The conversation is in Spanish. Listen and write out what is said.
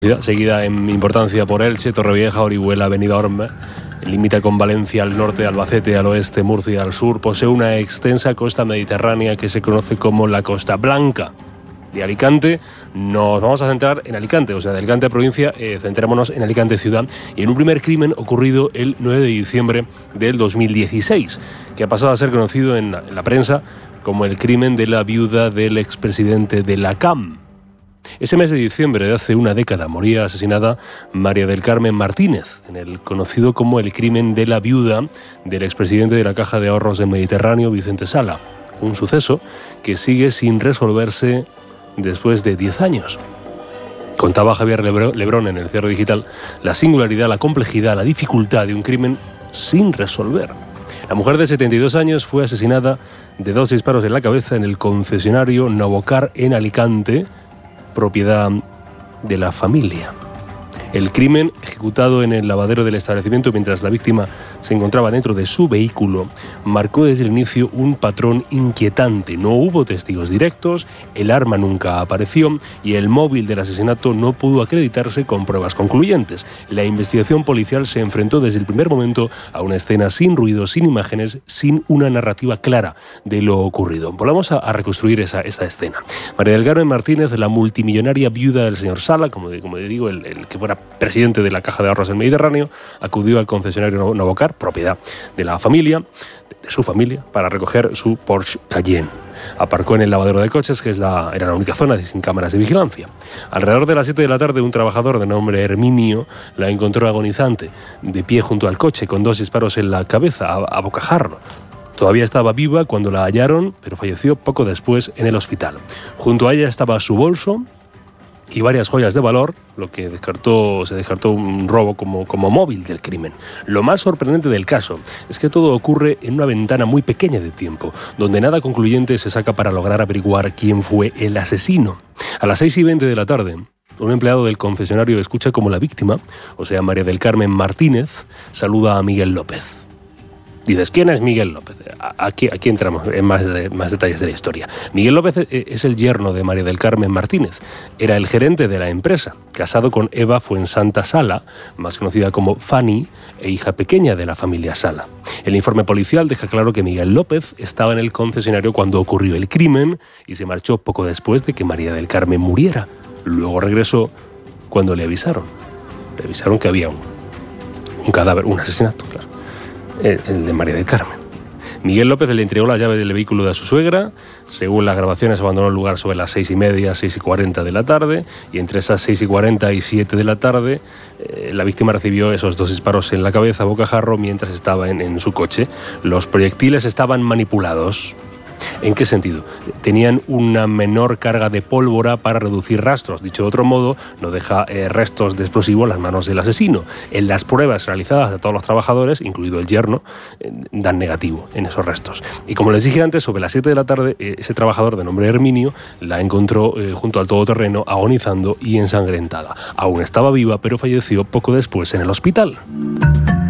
Seguida en importancia por Elche, Torrevieja, Orihuela, Benidorm. Limita con Valencia al norte, Albacete al oeste, Murcia al sur. Posee una extensa costa mediterránea que se conoce como la Costa Blanca. De Alicante nos vamos a centrar en Alicante, o sea, de Alicante provincia, centrémonos en Alicante ciudad y en un primer crimen ocurrido el 9 de diciembre del 2016, que ha pasado a ser conocido en la prensa como el crimen de la viuda del expresidente de la CAM. Ese mes de diciembre de hace una década moría asesinada María del Carmen Martínez, en el conocido como el crimen de la viuda del expresidente de la Caja de Ahorros del Mediterráneo, Vicente Sala. Un suceso que sigue sin resolverse después de 10 años. Contaba Javier Lebrón en el Cierre Digital la singularidad, la complejidad, la dificultad de un crimen sin resolver. La mujer de 72 años fue asesinada de 2 disparos en la cabeza en el concesionario Novocar en Alicante, propiedad de la familia. El crimen, ejecutado en el lavadero del establecimiento mientras la víctima se encontraba dentro de su vehículo, marcó desde el inicio un patrón inquietante. No hubo testigos directos, el arma nunca apareció y el móvil del asesinato no pudo acreditarse con pruebas concluyentes. La investigación policial se enfrentó desde el primer momento a una escena sin ruido, sin imágenes, sin una narrativa clara de lo ocurrido. Volvamos a reconstruir esa escena. María del Carmen Martínez, la multimillonaria viuda del señor Sala, como digo, el que fuera presidente de la Caja de Ahorros del Mediterráneo, acudió al concesionario Novocar, propiedad de la familia, de su familia, para recoger su Porsche Cayenne. Aparcó en el lavadero de coches, que era la única zona sin cámaras de vigilancia. Alrededor de las 7 de la tarde, un trabajador de nombre Herminio la encontró agonizante, de pie junto al coche, con 2 disparos en la cabeza, a bocajarro. Todavía estaba viva cuando la hallaron, pero falleció poco después en el hospital. Junto a ella estaba su bolso y varias joyas de valor, lo que se descartó un robo como móvil del crimen. Lo más sorprendente del caso es que todo ocurre en una ventana muy pequeña de tiempo, donde nada concluyente se saca para lograr averiguar quién fue el asesino. A las 6:20 de la tarde, un empleado del concesionario escucha como la víctima, o sea, María del Carmen Martínez, saluda a Miguel López. Dices, ¿quién es Miguel López? Aquí entramos en más detalles de la historia. Miguel López es el yerno de María del Carmen Martínez. Era el gerente de la empresa, casado con Eva Fuensanta Sala, más conocida como Fanny, e hija pequeña de la familia Sala. El informe policial deja claro que Miguel López estaba en el concesionario cuando ocurrió el crimen y se marchó poco después de que María del Carmen muriera. Luego regresó cuando le avisaron. Le avisaron que había un cadáver, un asesinato, claro. El de María del Carmen. Miguel López le entregó las llaves del vehículo a su suegra. Según las grabaciones, abandonó el lugar sobre las 6:30, 6:40 de la tarde, y entre esas 6:40 y 7 de la tarde, la víctima recibió esos 2 disparos en la cabeza a bocajarro mientras estaba en su coche. Los proyectiles estaban manipulados. ¿En qué sentido? Tenían una menor carga de pólvora para reducir rastros. Dicho de otro modo, no deja restos de explosivo en las manos del asesino. En las pruebas realizadas a todos los trabajadores, incluido el yerno, dan negativo en esos restos. Y como les dije antes, sobre las 7 de la tarde, ese trabajador de nombre Herminio la encontró junto al todoterreno, agonizando y ensangrentada. Aún estaba viva, pero falleció poco después en el hospital.